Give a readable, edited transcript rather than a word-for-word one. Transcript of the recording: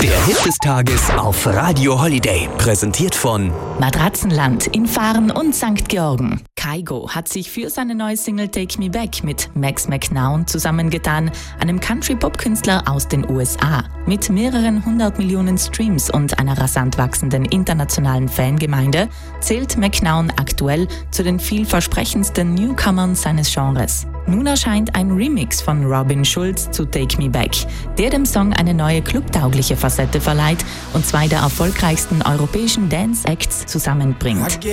Der Hit des Tages auf Radio Holiday. Präsentiert von Matratzenland in Fahren und St. Georgen. Kygo hat sich für seine neue Single Take Me Back mit Max McNown zusammengetan, einem Country-Pop-Künstler aus den USA. Mit mehreren 100 Millionen Streams und einer rasant wachsenden internationalen Fangemeinde zählt McNown aktuell zu den vielversprechendsten Newcomern seines Genres. Nun erscheint ein Remix von Robin Schulz zu Take Me Back, der dem Song eine neue clubtaugliche Facette verleiht und zwei der erfolgreichsten europäischen Dance-Acts zusammenbringt.